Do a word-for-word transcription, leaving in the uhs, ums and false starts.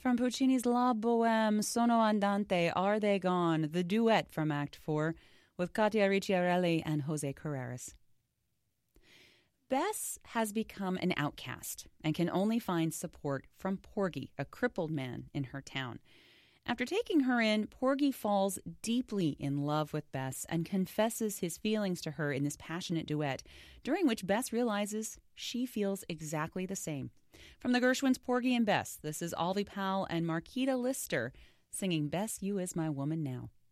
From Puccini's La Bohème, Sono Andante, Are They Gone, the duet from Act four with Katia Ricciarelli and Jose Carreras. Bess has become an outcast and can only find support from Porgy, a crippled man in her town. After taking her in, Porgy falls deeply in love with Bess and confesses his feelings to her in this passionate duet, during which Bess realizes she feels exactly the same. From the Gershwins' Porgy and Bess, this is Alvy Powell and Marquita Lister singing Bess, You Is My Woman Now.